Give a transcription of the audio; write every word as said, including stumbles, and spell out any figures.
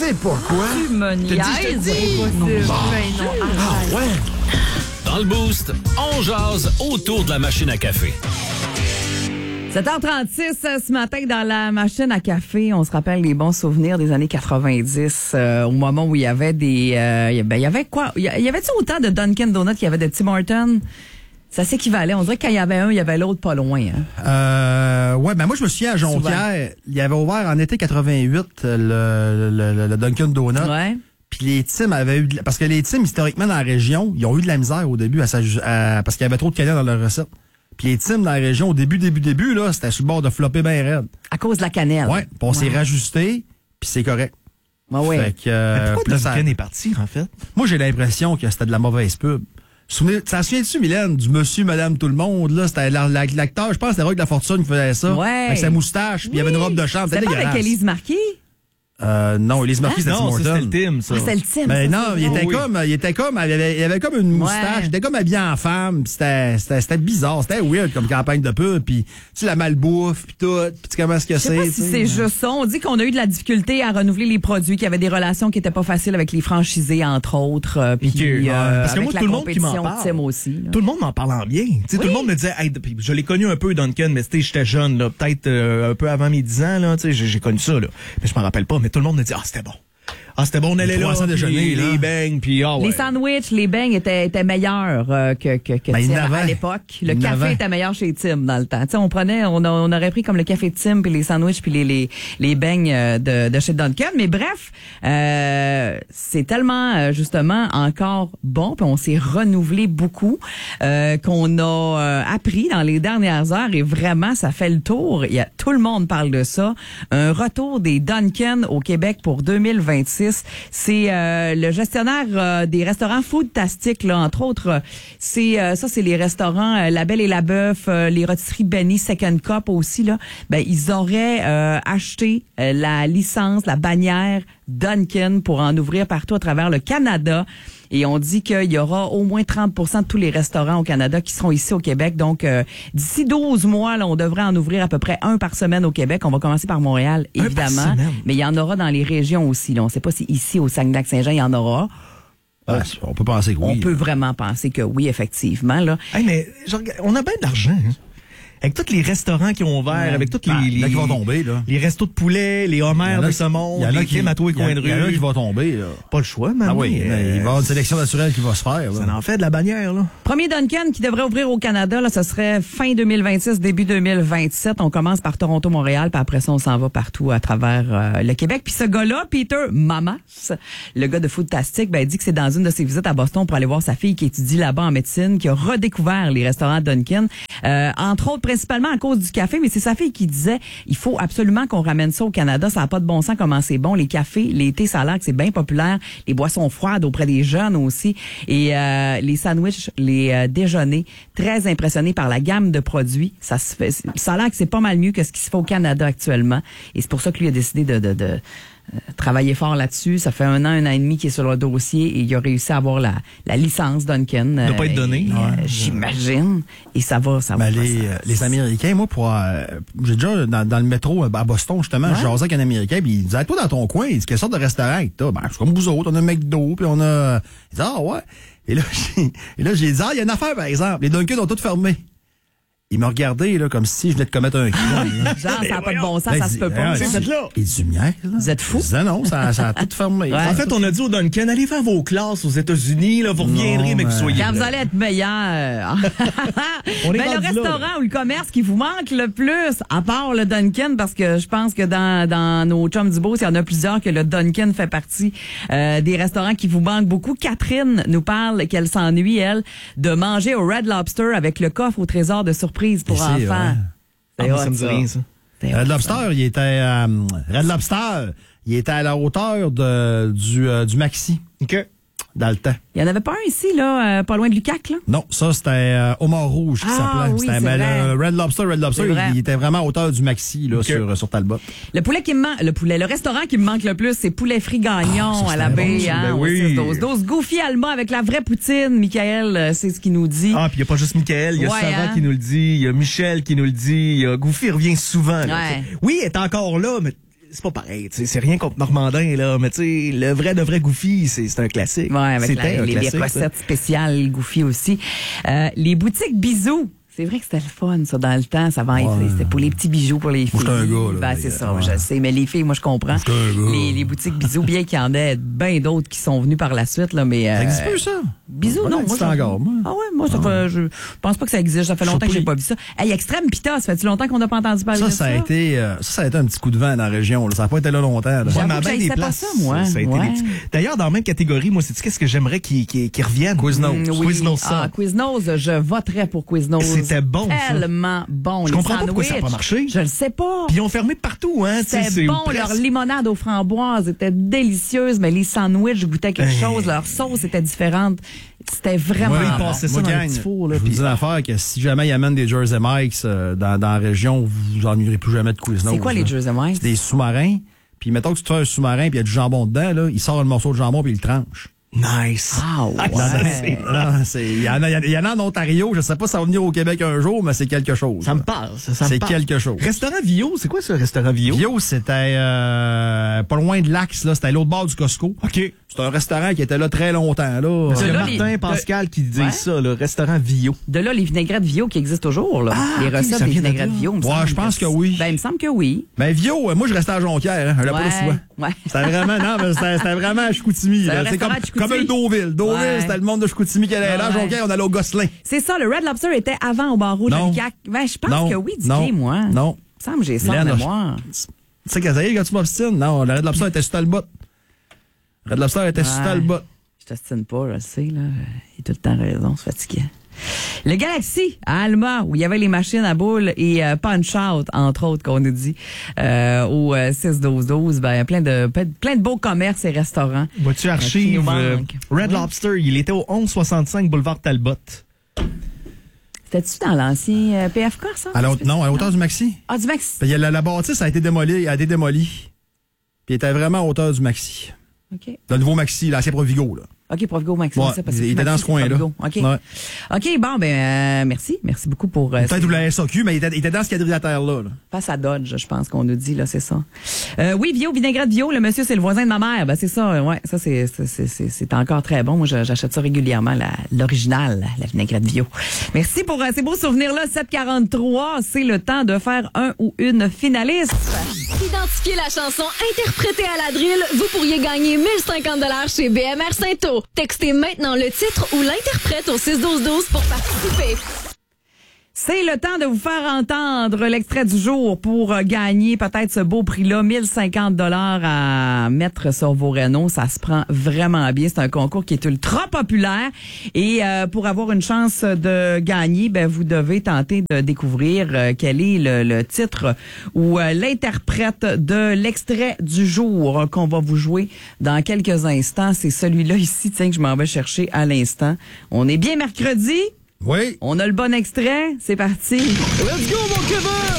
sais pourquoi. Tu me niaises. Je te dis. Non, Bon. ben non, Ah ouais. Dans le Boost, on jase autour de la machine à café. sept heures trente-six ce matin dans la machine à café. On se rappelle les bons souvenirs des années quatre-vingt-dix, euh, au moment où il y avait des... Euh, ben, il y avait quoi? Il y avait-tu autant de Dunkin' Donuts qu'il y avait de Tim Hortons? Ça s'équivalait. On dirait que quand il y avait un, il y avait l'autre pas loin. Hein. Euh, ouais, ben moi, je me souviens à Jonquière, il y avait ouvert en été quatre-vingt-huit le, le, le, le Dunkin' Donuts. Ouais. Puis les Tim avaient eu... De la... Parce que les Tim, historiquement, dans la région, ils ont eu de la misère au début à, à... parce qu'il y avait trop de cannelle dans leur recette. Puis les Tim dans la région, au début, début, début, là, c'était sur le bord de flopper bien raide. À cause de la cannelle. Ouais, puis on s'est rajusté, puis c'est correct. Ouais, ouais. Fait que, euh, pourquoi ça... Dunkin' est parti, en fait? Moi, j'ai l'impression que c'était de la mauvaise pub. Souvenez... Ça se souvient-tu, Mylène, du monsieur, madame, tout le monde, là? C'était l'acteur, je pense, c'était Roy de la Fortune qui faisait ça. Ouais. Avec sa moustache, puis il y avait une robe de chambre. C'était pas avec Élise Marquis? Euh, non, Élise Marquis, c'était Tim Non, ça, Hortons. c'était le Tim, ça. Ah, c'est le Tim. Mais ça, non, c'est il vrai. était oui. comme, il était comme, il avait, il avait comme une moustache, Ouais. il était comme habillé en femme, pis c'était, c'était, c'était bizarre, c'était weird comme campagne de pub, puis tu sais la malbouffe, puis tout, puis tu sais comment est-ce que Je c'est. sais pas si tu sais. c'est juste ça. On dit qu'on a eu de la difficulté à renouveler les produits, qu'il y avait des relations qui étaient pas faciles avec les franchisés, entre autres. euh, Puis, Ok. euh, Parce que avec moi, la tout le monde qui m'en compétition de parle, Tim aussi. Là. tout le monde m'en parle en bien. Tu sais, Tout le monde me disait, hey, puis je l'ai connu un peu, Dunkin', mais c'était j'étais jeune, là, peut-être euh, un peu avant mes dix ans, là, tu sais, j'ai, j'ai connu ça, là. Mais je m'en rappelle pas, mais tout le monde me dit, ah, c'était bon. Ah, c'était bon, on allait là, croissants puis déjeuner, là. les beignes, puis ah ouais. Les sandwichs, les beignes étaient, étaient meilleurs euh, que, que, que Ben, il y en Tim à avait. l'époque. Le Il y en café avait. était meilleur chez Tim dans le temps. Tu sais, on prenait, on, a- on aurait pris comme le café de Tim, puis les sandwichs, puis les, les, les beignes euh, de, de chez Dunkin'. Mais bref, euh, c'est tellement euh, justement encore bon, puis on s'est renouvelé beaucoup, euh, qu'on a euh, appris dans les dernières heures, et vraiment, ça fait le tour. Il y a, tout le monde parle de ça. Un retour des Dunkin' au Québec pour deux mille vingt-six. C'est euh, le gestionnaire euh, des restaurants Foodtastic, là, entre autres. euh, C'est euh, ça, c'est les restaurants euh, La Belle et la Bœuf, euh, les rôtisseries Benny, Second Cup aussi. Là, ben ils auraient euh, acheté euh, la licence, la bannière Dunkin' pour en ouvrir partout à travers le Canada. Et on dit qu'il y aura au moins trente pour cent de tous les restaurants au Canada qui seront ici au Québec. Donc, euh, d'ici douze mois, là, on devrait en ouvrir à peu près un par semaine au Québec. On va commencer par Montréal, Un par évidemment. semaine? Mais il y en aura dans les régions aussi. Là. On ne sait pas si ici, au Saguenay-Lac-Saint-Jean, il y en aura. Ouais, on peut penser que oui. On peut vraiment penser que oui, effectivement. Là. Hey, mais je regarde- on a bien de l'argent, hein. Avec tous les restaurants qui ont ouvert, Ouais. avec tous les, Ben, il y en a les, qui vont tomber, là. les restos de poulet, les Il y homères en a de qui- ce monde, il y en a les qui- crimes à tous les il y en- coins de Il y en a rue. qui vont tomber, là. Pas le choix, man. Ah oui, mais il va y avoir une sélection naturelle qui va se faire, Ça là. en fait de la bannière, là. Premier Dunkin' qui devrait ouvrir au Canada, là, ce serait fin deux mille vingt-six, début deux mille vingt-sept. On commence par Toronto-Montréal, puis après ça, on s'en va partout à travers euh, le Québec. Puis ce gars-là, Peter Mamas, le gars de Foodtastic, ben, il dit que c'est dans une de ses visites à Boston pour aller voir sa fille qui étudie là-bas en médecine, qui a redécouvert les restaurants Dunkin', euh, entre autres principalement à cause du café, mais c'est sa fille qui disait il faut absolument qu'on ramène ça au Canada, ça n'a pas de bon sens comment c'est bon, les cafés, les thés, ça a l'air que c'est bien populaire, les boissons froides auprès des jeunes aussi, et euh, les sandwichs, les euh, déjeuners, très impressionnés par la gamme de produits, ça se fait, ça a l'air que c'est pas mal mieux que ce qui se fait au Canada actuellement, et c'est pour ça que lui a décidé de, de, de euh, travailler fort là-dessus. Ça fait un an, un an et demi qu'il est sur le dossier et il a réussi à avoir la, la licence Dunkin'. doit pas être donné. et, euh, Ouais. J'imagine. Et ça va, ça va. Ben, les, ça- euh, les Américains, moi, pour euh, j'ai déjà dans, dans le métro euh, à Boston, justement, Ouais. je jasais avec un Américain, puis il disait, toi, dans ton coin, il dit, quelle sorte de restaurant que t'as? Ben, je suis comme vous autres, on a un McDo, puis on a... Il dit, ah ouais. Et là, j'ai, et là, j'ai dit, ah, il y a une affaire, par exemple. Les Dunkin' ont toutes fermé. Il m'a regardé, là, comme si je venais de commettre un crime. là. Genre, ça n'a pas de bon sens, Ben, ça il se dit, peut pas. ah, C'est il cette dit, là. Il dit, du miel, là. Vous êtes fous? Je disais, non, ça, ça a tout fermé. Ouais. En fait, on a dit au Dunkin', allez faire vos classes aux États-Unis, là, vous reviendrez, Non, mais que vous mais- soyez Quand là. vous allez être meilleur. On est Ben, le rendu là, restaurant là. ou le commerce qui vous manque le plus, à part le Dunkin', parce que je pense que dans, dans nos chums du Beauce, il y en a plusieurs que le Dunkin' fait partie euh, des restaurants qui vous manquent beaucoup. Catherine nous parle qu'elle s'ennuie, elle, de manger au Red Lobster avec le coffre au trésor de surprise pour Et c'est enfants. vrai. Ah, C'est moi, hot, ça me dit rien, ça. C'est Red hot, Lobster, ça. il était euh, Red Lobster, il était à la hauteur de, du, euh, du Maxi, OK. dans le temps. Il y en avait pas un ici, là, euh, pas loin de Lucac, là? Non, ça, c'était euh, Homard Rouge qui Ah, s'appelait. oui, C'était c'est mais vrai. le Red Lobster, Red Lobster, C'est vrai. il, il était vraiment à hauteur du Maxi, là, Ok. sur, sur Talbot. Le poulet qui me manque, le poulet, le restaurant qui me manque le plus, c'est Poulet Frit Gagnon Ah, ça, à la c'était baie, bon, hein, ben au oui. six douze douze. Goofy Alma avec la vraie poutine, Michael, euh, c'est ce qu'il nous dit. Ah, puis il n'y a pas juste Michael, il y a Ouais, Sarah hein? qui nous le dit, il y a Michel qui nous le dit, il y a Goofy revient souvent. là, Ouais. tu sais. Oui, elle est encore là, mais c'est pas pareil, tu sais, c'est rien contre Normandin, là, mais tu sais, le vrai de vrai Goofy, c'est, c'est un classique. Ouais, avec C'était la- un les, les classique, recettes spéciales Goofy aussi. Euh, les boutiques Bisous. C'est vrai que c'était le fun, ça, dans le temps. Ça va être, Ouais. c'était pour les petits bijoux pour les filles. Moi, j'étais un gars, là, Ben, mais, c'est ça, ouais. je sais. Mais les filles, moi, je comprends. J'étais un gars. Les, les boutiques Bisous, bien qu'il y en ait bien d'autres qui sont venus par la suite, là, mais. Ça euh, existe plus, ça? Bisous, Ouais, non. ça Moi, existe ça- encore, moi. Ah ouais, moi, ça fait, je pense pas que ça existe. Ça fait longtemps que j'ai Surpris. pas vu ça. Hey, Extrême Pita, ça fait-tu longtemps qu'on n'a pas entendu parler Ça, de ça ça? a été, euh, ça, ça a été un petit coup de vent dans la région, là. Ça n'a pas été là longtemps, là. J'avoue mais à que bien je des sais pas places, ça, moi. ça a été Ouais. des petits- D'ailleurs, dans la même catégorie, moi, c'est-tu qu'est-ce que j'aimerais qu'ils qu'ils qu'ils reviennent? Quiznos. Mm, oui. Quiznos, ça. Ah, Quiznos, je voterais pour Quiznos. C'était bon, ça. Tellement bon. Je Les comprends pas pourquoi ça a pas sandwichs, marché. Je le sais pas. Puis ils ont fermé partout, hein, tu sais, C'était c'est bon, presque- leur limonade aux framboises était délicieuse, mais les sandwichs goûtaient quelque Hey. chose, leur sauce était différente. C'était vraiment Moi, ils bon. passaient ça Moi, dans gang, le petit four, là, je vous puis- dis l'affaire que si jamais ils amènent des Jersey Mike's euh, dans, dans la région, vous vous ennuierez plus jamais de Quiznos. C'est quoi les là. Jersey Mike's? C'est des sous-marins. Puis mettons que tu te fais un sous-marin puis il y a du jambon dedans, là, il sort un morceau de jambon puis il le tranche. Nice. Ah, ouais. Ah, ça, c'est- Non, c'est- Il y, en a- il y en a en Ontario, je sais pas si ça va venir au Québec un jour, mais c'est quelque chose. Ça me là. parle, ça, ça me C'est parle. quelque chose. Restaurant Vio, c'est quoi ce restaurant Vio? Vio, c'était euh, pas loin de l'Axe, là, c'était à l'autre bord du Costco. OK. C'est un restaurant qui était là très longtemps, là. C'est De là, Martin les- Pascal qui dit Ouais. ça, le restaurant Vio. De là, les vinaigrettes Vio qui existent toujours, là. Ah, les ok, recettes ça des vient de vinaigrettes là. Vio. il me Ouais, semble je pense que oui. Ben, il me semble que oui. Ben, Vio, euh, moi, je restais à Jonquière, hein. Je l'ai pas là Ouais, souvent. ouais. C'était vraiment, non, mais c'était c'était vraiment à Chicoutimi. C'est un là. C'est comme, restaurant à Chicoutimi. comme un Deauville. Deauville, Ouais. c'était le monde de Chicoutimi qui allait là. À Ouais. Jonquière, on allait au Gosselin. C'est ça, le Red Lobster était avant au bar rouge Non. à Lucac. Ben, je pense Non. que oui, dis Non. moi. Non. Il me semble que j'ai ça en Mylène, là, mémoire. Tu sais qu'elle a dit, quand tu m'obstines? Non, le Red Lobster était sur Talbot. Red Lobster était sur Ouais. Talbot. Je t'ostine pas, je le sais, là. Il a tout le temps raison, c'est fatigant. Le Galaxy, à Alma, où il y avait les machines à boules et euh, Punch-Out, entre autres, qu'on nous dit, euh, au euh, six douze douze, ben, plein de, plein de beaux commerces et restaurants. Vois-tu qui archive nous euh, manque. Red Oui. Lobster, il était au onze soixante-cinq boulevard Talbot. C'était-tu dans l'ancien euh, P F K, ça? À la haute- non, à hauteur du Maxi. Ah, du Max. Puis, il y a la, la bâtisse a été démolie, a été démolie. Puis il était vraiment à hauteur du Maxi. OK. Le nouveau Maxi, l'ancien Provigo, là. OK, Provigo Max. Ouais, c'est parce que il était Maxi, dans ce c'est coin-là. Provigo. OK. Ouais. OK, bon, ben, euh, merci. Merci beaucoup pour. Euh, Peut-être ou la S A Q, mais il était, il était dans ce quadrilatère-là. Là. Passe à Dodge, je pense qu'on nous dit, là, c'est ça. Euh, oui, Vio, vinaigrette Vio, le monsieur, c'est le voisin de ma mère. Ben, c'est ça, ouais, ça, c'est, c'est, c'est, c'est, c'est encore très bon. Moi, je- j'achète ça régulièrement, la, l'original, la vinaigrette Vio. Merci pour euh, ces beaux souvenirs-là. sept quarante-trois, c'est le temps de faire un ou une finaliste. Identifiez la chanson interprétée à la drill. Vous pourriez gagner mille cinquante dollars chez B M R Saint-O. Textez maintenant le titre ou l'interprète au six douze douze pour participer. C'est le temps de vous faire entendre l'extrait du jour pour euh, gagner peut-être ce beau prix-là, mille cinquante dollars à mettre sur vos rénaux. Ça se prend vraiment bien. C'est un concours qui est ultra populaire. Et euh, pour avoir une chance de gagner, ben vous devez tenter de découvrir euh, quel est le, le titre ou euh, l'interprète de l'extrait du jour qu'on va vous jouer dans quelques instants. C'est celui-là ici, tiens, que je m'en vais chercher à l'instant. On est bien mercredi. Oui. On a le bon extrait, c'est parti. Let's go, mon Kevin!